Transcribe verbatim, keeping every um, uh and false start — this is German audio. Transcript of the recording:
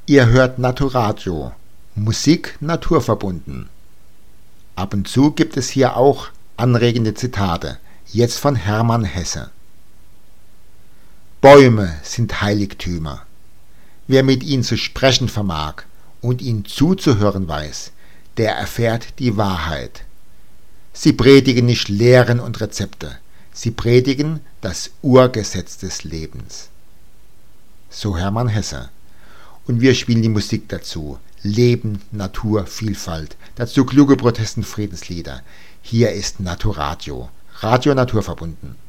Ihr hört Naturadio, Musik naturverbunden. Ab und zu gibt es hier auch anregende Zitate, jetzt von Hermann Hesse. Bäume sind Heiligtümer. Wer mit ihnen zu sprechen vermag und ihnen zuzuhören weiß, der erfährt die Wahrheit. Sie predigen nicht Lehren und Rezepte, sie predigen das Urgesetz des Lebens. So Hermann Hesse. Und wir spielen die Musik dazu. Leben, Natur, Vielfalt. Dazu kluge Protest- und Friedenslieder. Hier ist Naturadio. Radio naturverbunden.